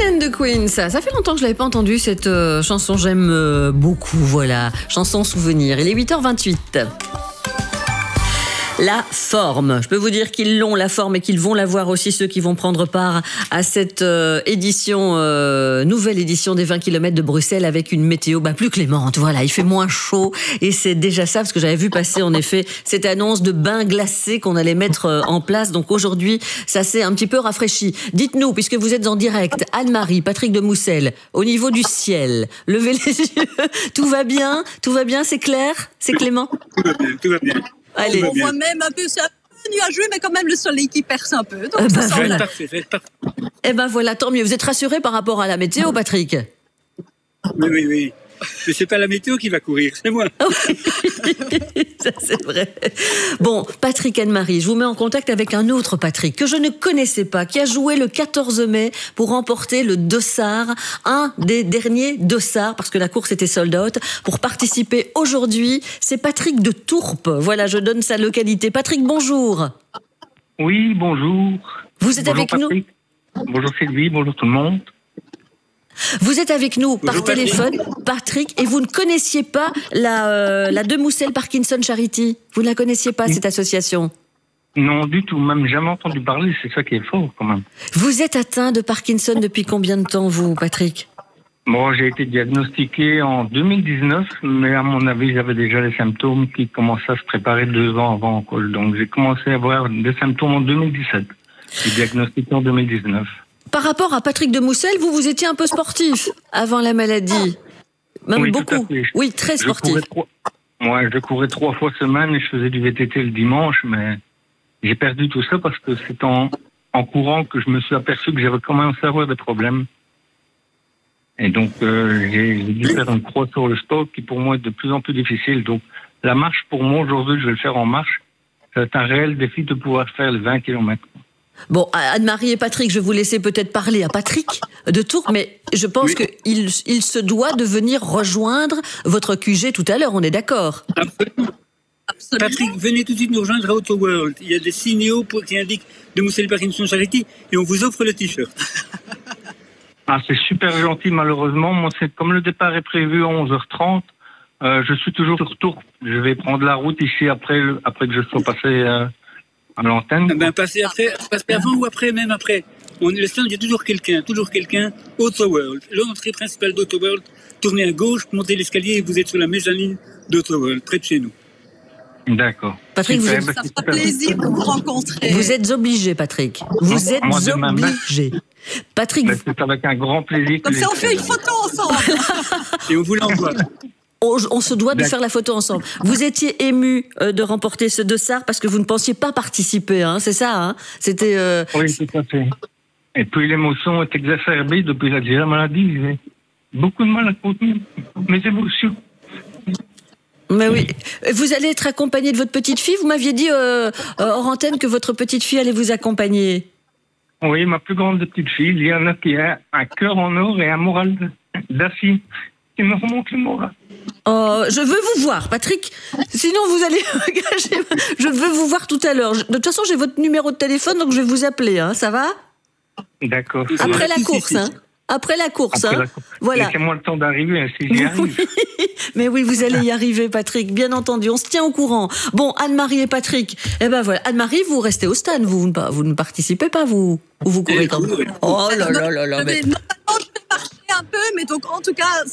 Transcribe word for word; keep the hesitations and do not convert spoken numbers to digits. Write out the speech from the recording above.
and the Queens, ça, ça fait longtemps que je l'avais pas entendu cette euh, chanson, j'aime euh, beaucoup, voilà, chanson souvenir. Il est huit heures vingt-huit. La forme. Je peux vous dire qu'ils l'ont, la forme, et qu'ils vont la voir aussi, ceux qui vont prendre part à cette euh, édition, euh, nouvelle édition des vingt kilomètres de Bruxelles avec une météo bah, plus clémente. Voilà, il fait moins chaud et c'est déjà ça, parce que j'avais vu passer en effet cette annonce de bain glacé qu'on allait mettre euh, en place. Donc aujourd'hui, ça s'est un petit peu rafraîchi. Dites-nous, puisque vous êtes en direct, Anne-Marie, Patrick de Moussel, au niveau du ciel, levez les yeux, tout va bien, tout va bien, c'est clair, c'est clément? Tout va bien, tout va bien. Allez. On voit même un peu, c'est un peu nuageux, mais quand même le soleil qui perce un peu. Donc Euh, ça bah, sent voilà. bien. Parfait, c'est parfait. Eh ben voilà, tant mieux. Vous êtes rassuré par rapport à la météo, Patrick? Oui, oui, oui. Mais c'est pas la météo qui va courir, c'est moi. Ça, c'est vrai. Bon, Patrick, Anne-Marie, je vous mets en contact avec un autre Patrick que je ne connaissais pas, qui a joué le quatorze mai pour remporter le Dossard, un des derniers Dossards, parce que la course était sold out. Pour participer aujourd'hui, c'est Patrick de Tourpes. Voilà, je donne sa localité. Patrick, bonjour. Oui, bonjour. Vous êtes Bonjour, avec nous Patrick. Bonjour Sylvie, bonjour tout le monde. Vous êtes avec nous par Bonjour, téléphone, Patrick, et vous ne connaissiez pas la, euh, la De Moussel Parkinson Charity. Vous ne la connaissiez pas, cette association? Non, du tout, même jamais entendu parler, c'est ça qui est fort quand même. Vous êtes atteint de Parkinson depuis combien de temps, vous, Patrick? Bon, j'ai été diagnostiqué en deux mille dix-neuf, mais à mon avis, j'avais déjà les symptômes qui commençaient à se préparer deux ans avant. Quoi. Donc j'ai commencé à avoir des symptômes en deux mille dix-sept. J'ai diagnostiqué en deux mille dix-neuf. Par rapport à Patrick de Moussel, vous, vous étiez un peu sportif avant la maladie. Même Oui, tout beaucoup. à fait. Oui, très Je sportif. courais trois... Ouais, je courais trois fois semaine et je faisais du V T T le dimanche, mais j'ai perdu tout ça parce que c'est en, en courant que je me suis aperçu que j'avais commencé à avoir des problèmes. Et donc, euh, j'ai j'ai dû faire une croix sur le stock qui pour moi est de plus en plus difficile. Donc, la marche pour moi aujourd'hui, je vais le faire en marche. C'est un réel défi de pouvoir faire les vingt kilomètres. Bon, Anne-Marie et Patrick, je vais vous laisser peut-être parler à Patrick de Tours, mais je pense Oui. qu'il il se doit de venir rejoindre votre Q G tout à l'heure, on est d'accord? Absolument. Absolument. Patrick, venez tout de suite nous rejoindre à Auto World. Il y a des signaux pour, qui indiquent de Moussel Parkinson Charity et on vous offre le t-shirt. Ah, c'est super gentil, malheureusement. Moi, c'est comme le départ est prévu à onze heures trente. Euh, je suis toujours sur Tours. Je vais prendre la route ici après, le- après que je sois passé euh, à l'antenne. Eh Ben, passez après, passez avant ou après, même après. On, le stand, il y a toujours quelqu'un, toujours quelqu'un. Auto World. L'entrée principale d'Auto World. Tournez à gauche, montez l'escalier et vous êtes sur la mezzanine d'Auto World, près de chez nous. D'accord. Patrick, vous Super, êtes- bah, Ça c'est fera super. plaisir de vous rencontrer. Vous êtes obligé, Patrick. Vous Moi, êtes moi, de même. obligé. Patrick, Mais c'est avec un grand plaisir. que Comme ça, on je- fait une photo ensemble. Et on vous l'envoie. on, on se doit de D'accord. faire la photo ensemble. Vous étiez ému euh, de remporter ce Dossard parce que vous ne pensiez pas participer, hein, c'est ça, hein? C'était. euh, Oui, tout à fait. Et puis l'émotion est exacerbée depuis la, la maladie. J'ai beaucoup de mal à contenir mes émotions. Mais oui. Vous allez être accompagné de votre petite fille. Vous m'aviez dit euh, euh, hors antenne que votre petite fille allait vous accompagner. Oui, ma plus grande petite fille, il y en a qui a un cœur en or et un moral d'acier qui me remonte le moral. Oh, je veux vous voir, Patrick. Sinon, vous allez engager. Je veux vous voir tout à l'heure. Je- De toute façon, j'ai votre numéro de téléphone, donc je vais vous appeler. Hein, ça va? D'accord. Ça va. Après la Si, si, course, si. hein. Après la course, Après hein. la course. Voilà. Laissez-moi le temps d'arriver, hein, si j'y arrive. Oui, mais oui, vous allez y arriver, Patrick, bien entendu. On se tient au courant. Bon, Anne-Marie et Patrick, eh ben voilà. Anne-Marie, vous restez au stade, vous, vous, ne, vous ne participez pas, vous Ou vous courez Et quand même? courez. Oh là là là là. Je mais- vais, normalement, je vais marcher un peu, mais donc en tout cas,